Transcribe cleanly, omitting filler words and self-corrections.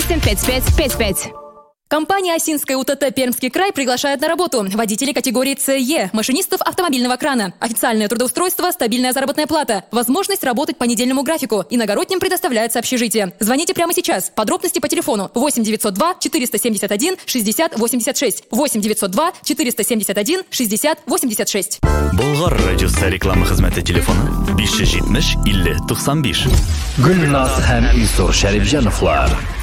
885555. Компания «Осинская УТТ Пермский край» приглашает на работу водителей категории СЕ, машинистов автомобильного крана. Официальное трудоустройство, стабильная заработная плата, возможность работать по недельному графику. Иногородним предоставляется общежитие. Звоните прямо сейчас. Подробности по телефону 8 902 471 60 86. 8 902 471 60 86. Болгар радиосы реклама хезмәте телефоны 570 50 95. Гөлназ һәм Илсур Шәрифҗановлар.